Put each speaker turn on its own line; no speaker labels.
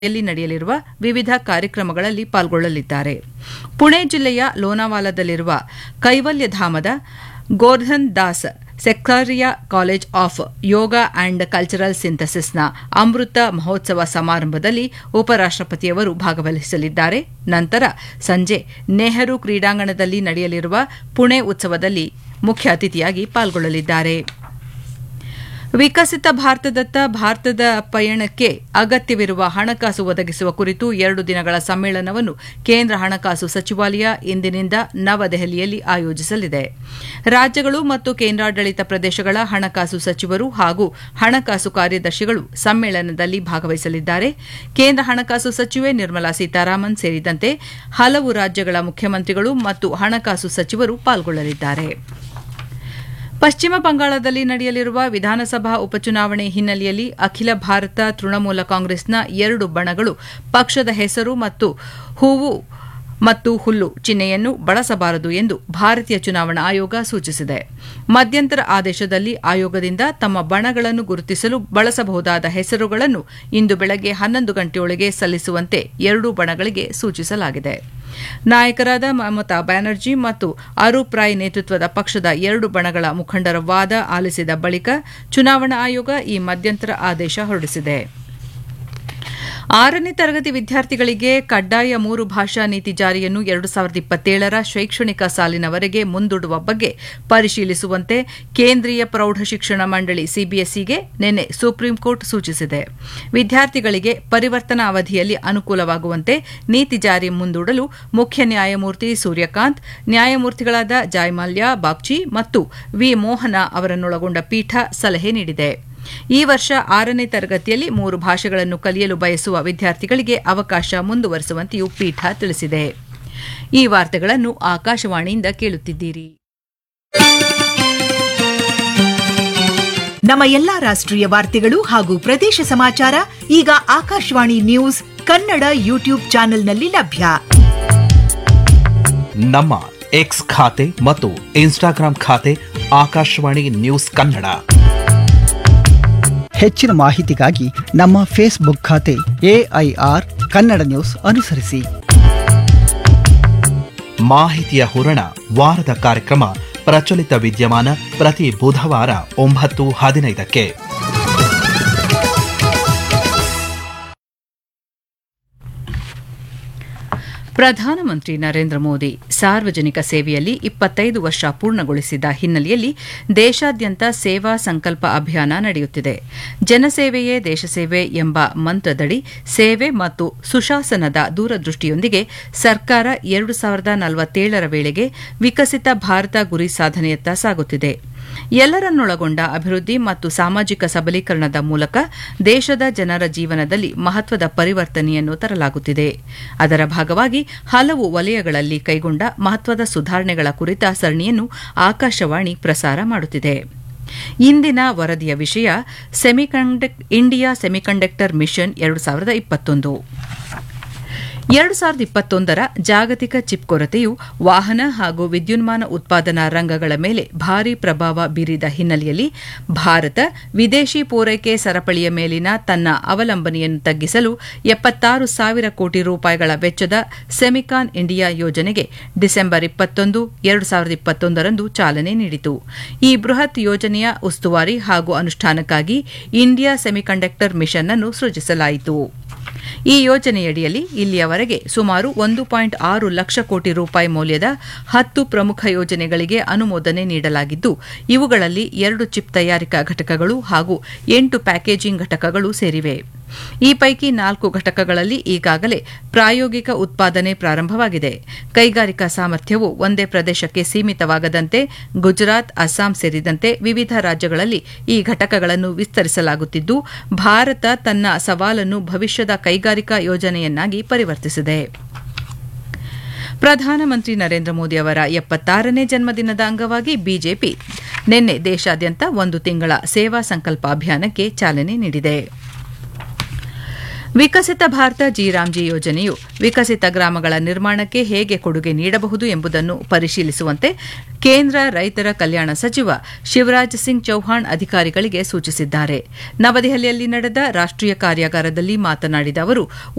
ಯಲ್ಲಿ ನಡೆಯಲಿರುವ ವಿವಿಧ ಕಾರ್ಯಕ್ರಮಗಳಲ್ಲಿ ಪಾಲ್ಗೊಳ್ಳಲಿದ್ದಾರೆ. ಪುಣೆ ಜಿಲ್ಲೆಯ ಲೋನಾವಾಲಾದಲ್ಲಿರುವ ಕೈವಲ್ಯಧಾಮದ Gordhan Das ಸೆಕ್ಟಾರಿಯಾ college of yoga and cultural ಸಿಂಥಸಿಸ್ನ ಅಮೃತ ಮಹೋತ್ಸವ ಸಮಾರಂಭದಲ್ಲಿ ಉಪರಾಷ್ಟಪತಿಯವರು ಭಾಗವಹಿಸಲಿದ್ದಾರೆ. ನಂತರ ಸಂಜೆ ನೆಹರು ಕ್ರೀಡಾಂಗಣದಲ್ಲಿ ನಡೆಯಲಿರುವ ಪುಣೆ ಉತ್ಸವದಲ್ಲಿ ಮುಖ್ಯ ಅತಿಥಿಯಾಗಿ ಪಾಲ್ಗೊಳ್ಳಲಿದ್ದಾರೆ. ವಿಕಸಿತ ಭಾರತದತ್ತ ಭಾರತದ ಪಯಣಕ್ಕೆ ಅಗತ್ಯವಿರುವ ಹಣಕಾಸು ಒದಗಿಸುವ ಕುರಿತು 2 ದಿನಗಳ ಸಮ್ಮೇಳನವನ್ನು ಕೇಂದ್ರ ಹಣಕಾಸು ಸಚಿವಾಲಯ ಇಂದಿನಿಂದ ನವದೆಹಲಿಯಲ್ಲಿ ಆಯೋಜಿಸಲಿದೆ. ರಾಜ್ಯಗಳು ಮತ್ತು ಕೇಂದ್ರಾಡಳಿತ ಪ್ರದೇಶಗಳ ಹಣಕಾಸು ಸಚಿವರು ಹಾಗೂ ಹಣಕಾಸು ಕಾರ್ಯದರ್ಶಿಗಳು ಸಮ್ಮೇಳನದಲ್ಲಿ ಭಾಗವಹಿಸಲಿದ್ದಾರೆ. ಕೇಂದ್ರ ಹಣಕಾಸು ಸಚಿವೆ ನಿರ್ಮಲಾ ಸೀತಾರಾಮನ್ ಸೇರಿದಂತೆ ಹಲವು ರಾಜ್ಯಗಳ ಮುಖ್ಯಮಂತ್ರಿಗಳು ಮತ್ತು ಹಣಕಾಸು ಸಚಿವರು ಪಾಲ್ಗೊಳ್ಳಲಿದ್ದಾರೆ. ಪಶ್ಚಿಮ ಬಂಗಾಳದಲ್ಲಿ ನಡೆಯಲಿರುವ ವಿಧಾನಸಭಾ ಉಪಚುನಾವಣೆ ಹಿನ್ನೆಲೆಯಲ್ಲಿ ಅಖಿಲ ಭಾರತ ತೃಣಮೂಲ ಕಾಂಗ್ರೆಸ್ನ 2 ಬಣಗಳು ಪಕ್ಷದ ಹೆಸರು ಮತ್ತು ಹೂವು ಮತ್ತು ಹುಲ್ಲು ಚಿಹ್ನೆಯನ್ನು ಬಳಸಬಾರದು ಎಂದು ಭಾರತೀಯ ಚುನಾವಣಾ ಆಯೋಗ ಸೂಚಿಸಿದೆ. ಮಧ್ಯಂತರ ಆದೇಶದಲ್ಲಿ ಆಯೋಗದಿಂದ ತಮ್ಮ ಬಣಗಳನ್ನು ಗುರುತಿಸಲು ಬಳಸಬಹುದಾದ ಹೆಸರುಗಳನ್ನು ಇಂದು ಬೆಳಗ್ಗೆ 11 ಗಂಟೆಯೊಳಗೆ ಸಲ್ಲಿಸುವಂತೆ 2 ಬಣಗಳಿಗೆ ಸೂಚಿಸಲಾಗಿದೆ. ನಾಯಕರಾದ ಮಮತಾ ಬ್ಯಾನರ್ಜಿ ಮತ್ತು ಅರೂಪ್ ರಾಯ್ ನೇತೃತ್ವದ ಪಕ್ಷದ 2 ಬಣಗಳ ಮುಖಂಡರ ವಾದ ಆಲಿಸಿದ ಬಳಿಕ ಚುನಾವಣಾ ಆಯೋಗ ಈ ಮಧ್ಯಂತರ ಆದೇಶ ಹೊರಡಿಸಿದೆ. 6ನೇ ತರಗತಿ ವಿದ್ಯಾರ್ಥಿಗಳಿಗೆ ಕಡ್ಡಾಯ 3 ಭಾಷಾ ನೀತಿ ಜಾರಿಯನ್ನು 2027ರ ಶೈಕ್ಷಣಿಕ ಸಾಲಿನವರೆಗೆ ಮುಂದೂಡುವ ಬಗ್ಗೆ ಪರಿಶೀಲಿಸುವಂತೆ ಕೇಂದ್ರೀಯ ಪ್ರೌಢಶಿಕ್ಷಣ ಮಂಡಳಿ ಸಿಬಿಎಸ್ಇಗೆ ನಿನ್ನೆ ಸುಪ್ರೀಂಕೋರ್ಟ್ ಸೂಚಿಸಿದೆ. ವಿದ್ಯಾರ್ಥಿಗಳಿಗೆ ಪರಿವರ್ತನಾ ಅವಧಿಯಲ್ಲಿ ಅನುಕೂಲವಾಗುವಂತೆ ನೀತಿ ಜಾರಿ ಮುಂದೂಡಲು ಮುಖ್ಯ ನ್ಯಾಯಮೂರ್ತಿ ಸೂರ್ಯಕಾಂತ್, ನ್ಯಾಯಮೂರ್ತಿಗಳಾದ ಜಾಯ್ಮಲ್ಯ ಬಾಗ್ಚಿ ಮತ್ತು ವಿ ಮೋಹನ ಅವರನ್ನೊಳಗೊಂಡ ಪೀಠ ಸಲಹೆ ನೀಡಿದೆ. ಈ ವರ್ಷ 6ನೇ ತರಗತಿಯಲ್ಲಿ 3 ಭಾಷೆಗಳನ್ನು ಕಲಿಯಲು ಬಯಸುವ ವಿದ್ಯಾರ್ಥಿಗಳಿಗೆ ಅವಕಾಶ ಮುಂದುವರಿಸುವಂತೆಯೂ ಪೀಠ ತಿಳಿಸಿದೆ. ಈ ವಾರ್ತೆಗಳನ್ನು ಆಕಾಶವಾಣಿಯಿಂದ ಕೇಳುತ್ತಿದ್ದೀರಿ.
ನಮ್ಮ ಎಲ್ಲಾ ರಾಷ್ಟ್ರೀಯ ವಾರ್ತೆಗಳು ಹಾಗೂ ಪ್ರದೇಶ ಸಮಾಚಾರ ಈಗ ಆಕಾಶವಾಣಿ ನ್ಯೂಸ್ ಕನ್ನಡ ಯೂಟ್ಯೂಬ್ ಚಾನೆಲ್ನಲ್ಲಿ ಲಭ್ಯ.
ನಮ್ಮ ಎಕ್ಸ್ ಖಾತೆ ಮತ್ತು ಇನ್ಸ್ಟಾಗ್ರಾಂ ಖಾತೆ ಆಕಾಶವಾಣಿ ನ್ಯೂಸ್ ಕನ್ನಡ.
ಹೆಚ್ಚಿನ ಮಾಹಿತಿಗಾಗಿ ನಮ್ಮ ಫೇಸ್ಬುಕ್ ಖಾತೆ ಎಐಆರ್ ಕನ್ನಡ ನ್ಯೂಸ್ ಅನುಸರಿಸಿ.
ಮಾಹಿತಿಯ ಹೂರಣ ವಾರದ ಕಾರ್ಯಕ್ರಮ ಪ್ರಚಲಿತ ವಿದ್ಯಮಾನ ಪ್ರತಿ ಬುಧವಾರ 9:15ಕ್ಕೆ.
ಪ್ರಧಾನಮಂತ್ರಿ ನರೇಂದ್ರ ಮೋದಿ ಸಾರ್ವಜನಿಕ ಸೇವೆಯಲ್ಲಿ 25 ವರ್ಷ ಪೂರ್ಣಗೊಳಿಸಿದ ಹಿನ್ನೆಲೆಯಲ್ಲಿ ದೇಶಾದ್ಯಂತ ಸೇವಾ ಸಂಕಲ್ಪ ಅಭಿಯಾನ ನಡೆಯುತ್ತಿದೆ. ಜನಸೇವೆಯೇ ದೇಶಸೇವೆ ಎಂಬ ಮಂತ್ರದಡಿ ಸೇವೆ ಮತ್ತು ಸುಶಾಸನದ ದೂರದೃಷ್ಟಿಯೊಂದಿಗೆ ಸರ್ಕಾರ 2047ರ ವೇಳೆಗೆ ವಿಕಸಿತ ಭಾರತ ಗುರಿ ಸಾಧನೆಯತ್ತ ಸಾಗುತ್ತಿದೆ. ಎಲ್ಲರನ್ನೊಳಗೊಂಡ ಅಭಿವೃದ್ಧಿ ಮತ್ತು ಸಾಮಾಜಿಕ ಸಬಲೀಕರಣದ ಮೂಲಕ ದೇಶದ ಜನರ ಜೀವನದಲ್ಲಿ ಮಹತ್ವದ ಪರಿವರ್ತನೆಯನ್ನು ತರಲಾಗುತ್ತಿದೆ. ಅದರ ಭಾಗವಾಗಿ ಹಲವು ವಲಯಗಳಲ್ಲಿ ಕೈಗೊಂಡ ಮಹತ್ವದ ಸುಧಾರಣೆಗಳ ಕುರಿತ ಸರಣಿಯನ್ನು ಆಕಾಶವಾಣಿ ಪ್ರಸಾರ ಮಾಡುತ್ತಿದೆ. ಇಂದಿನ ವರದಿಯ ವಿಷಯ ಇಂಡಿಯಾ ಸೆಮಿಕಂಡಕ್ಟರ್ ಮಿಷನ್ 2021. 2021ರ ಜಾಗತಿಕ ಚಿಪ್ ಕೊರತೆಯು ವಾಹನ ಹಾಗೂ ವಿದ್ಯುನ್ಮಾನ ಉತ್ಪಾದನಾ ರಂಗಗಳ ಮೇಲೆ ಭಾರೀ ಪ್ರಭಾವ ಬೀರಿದ ಹಿನ್ನೆಲೆಯಲ್ಲಿ ಭಾರತ ವಿದೇಶಿ ಪೂರೈಕೆ ಸರಪಳಿಯ ಮೇಲಿನ ತನ್ನ ಅವಲಂಬನೆಯನ್ನು ತಗ್ಗಿಸಲು 76,000 ಕೋಟಿ ರೂಪಾಯಿಗಳ ವೆಚ್ಚದ ಸೆಮಿಕಾನ್ ಇಂಡಿಯಾ ಯೋಜನೆಗೆ ಡಿಸೆಂಬರ್ 21, 2021ರಂದು ಚಾಲನೆ ನೀಡಿತು. ಈ ಬೃಹತ್ ಯೋಜನೆಯ ಉಸ್ತುವಾರಿ ಹಾಗೂ ಅನುಷ್ಠಾನಕ್ಕಾಗಿ ಇಂಡಿಯಾ ಸೆಮಿಕಂಡಕ್ಟರ್ ಮಿಷನ್ ಅನ್ನು ಸೃಜಿಸಲಾಯಿತು. ಈ ಯೋಜನೆಯಡಿಯಲ್ಲಿ ಇಲ್ಲಿಯವರೆಗೆ ಸುಮಾರು 1.6 ಲಕ್ಷ ಕೋಟಿ ರೂಪಾಯಿ ಮೌಲ್ಯದ 10 ಪ್ರಮುಖ ಯೋಜನೆಗಳಿಗೆ ಅನುಮೋದನೆ ನೀಡಲಾಗಿದ್ದು, ಇವುಗಳಲ್ಲಿ 2 ಚಿಪ್ ತಯಾರಿಕಾ ಘಟಕಗಳು ಹಾಗೂ 8 ಪ್ಯಾಕೇಜಿಂಗ್ ಘಟಕಗಳು ಸೇರಿವೆ. ಈ ಪೈಕಿ 4 ಘಟಕಗಳಲ್ಲಿ ಈಗಾಗಲೇ ಪ್ರಾಯೋಗಿಕ ಉತ್ಪಾದನೆ ಪ್ರಾರಂಭವಾಗಿದೆ. ಕೈಗಾರಿಕಾ ಸಾಮರ್ಥ್ಯವು ಒಂದೇ ಪ್ರದೇಶಕ್ಕೆ ಸೀಮಿತವಾಗದಂತೆ ಗುಜರಾತ್, ಅಸ್ಸಾಂ ಸೇರಿದಂತೆ ವಿವಿಧ ರಾಜ್ಯಗಳಲ್ಲಿ ಈ ಘಟಕಗಳನ್ನು ವಿಸ್ತರಿಸಲಾಗುತ್ತಿದ್ದು, ಭಾರತ ತನ್ನ ಸವಾಲನ್ನು ಭವಿಷ್ಯದ ಕೈಗಾರಿಕಾ ಯೋಜನೆಯನ್ನಾಗಿ ಪರಿವರ್ತಿಸಿದೆ. ಪ್ರಧಾನಮಂತ್ರಿ ನರೇಂದ್ರ ಮೋದಿ ಅವರ 76ನೇ ಜನ್ಮದಿನದ ಅಂಗವಾಗಿ ಬಿಜೆಪಿ ನಿನ್ನೆ ದೇಶಾದ್ಯಂತ 1 ತಿಂಗಳ ಸೇವಾ ಸಂಕಲ್ಪ ಅಭಿಯಾನಕ್ಕೆ ಚಾಲನೆ ನೀಡಿದೆ. ವಿಕಸಿತ ಭಾರತ ಜಿ ಯೋಜನೆಯು ವಿಕಸಿತ ಗ್ರಾಮಗಳ ನಿರ್ಮಾಣಕ್ಕೆ ಹೇಗೆ ಕೊಡುಗೆ ನೀಡಬಹುದು ಎಂಬುದನ್ನು ಪರಿಶೀಲಿಸುವಂತೆ ಕೇಂದ್ರ ರೈತರ ಕಲ್ಯಾಣ ಸಚಿವ ಶಿವರಾಜ್ ಸಿಂಗ್ ಚೌಹಾಣ್ ಅಧಿಕಾರಿಗಳಿಗೆ ಸೂಚಿಸಿದ್ದಾರೆ. ನವದೆಹಲಿಯಲ್ಲಿ ನಡೆದ ರಾಷ್ಟೀಯ ಕಾರ್ಯಾಗಾರದಲ್ಲಿ ಮಾತನಾಡಿದ ಅವರು